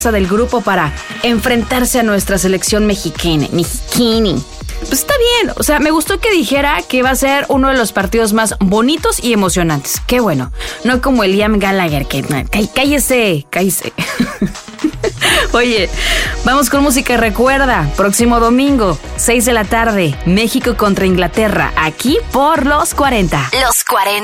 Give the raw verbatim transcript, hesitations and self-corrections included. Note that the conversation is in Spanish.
del grupo para enfrentarse a nuestra selección mexicana, mexicana. Pues está bien, o sea, me gustó que dijera que va a ser uno de los partidos más bonitos y emocionantes. Qué bueno, no como el Liam Gallagher, que cállese, cállese. Oye, vamos con música. Recuerda, próximo domingo, seis de la tarde, México contra Inglaterra, aquí por Los cuarenta. Los cuarenta.